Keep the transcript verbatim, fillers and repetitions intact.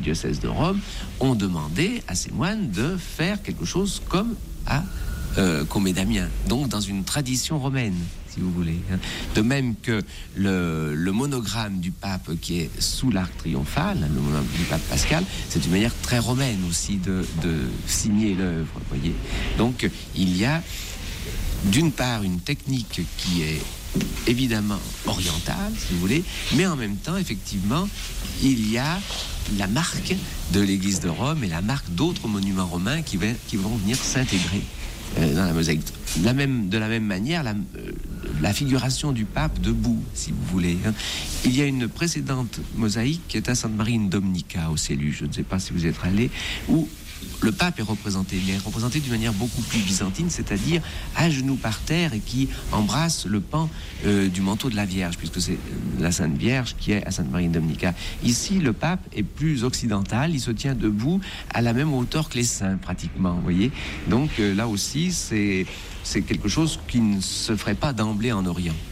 diocèse de Rome ont demandé à ces moines de faire quelque chose comme à euh, Comé Damien, donc dans une tradition romaine, si vous voulez. De même que le, le monogramme du pape qui est sous l'arc triomphal, le monogramme du pape Pascal, c'est une manière très romaine aussi de, de signer l'œuvre, voyez. Donc il y a d'une part une technique qui est évidemment orientale, si vous voulez, mais en même temps, effectivement, il y a la marque de l'église de Rome et la marque d'autres monuments romains qui, va, qui vont venir s'intégrer euh, dans la mosaïque. La même, de la même manière, la, euh, la figuration du pape debout, si vous voulez. Hein. Il y a une précédente mosaïque qui est à Sainte-Marie in Dominica, au Célus, je ne sais pas si vous êtes allé, où le pape est représenté, mais est représenté d'une manière beaucoup plus byzantine, c'est-à-dire à genoux par terre et qui embrasse le pan euh, du manteau de la Vierge, puisque c'est la Sainte Vierge qui est à Sainte-Marie in Dominica. Ici, le pape est plus occidental, il se tient debout à la même hauteur que les saints, pratiquement, vous voyez. Donc euh, là aussi, c'est, c'est quelque chose qui ne se ferait pas d'emblée en Orient.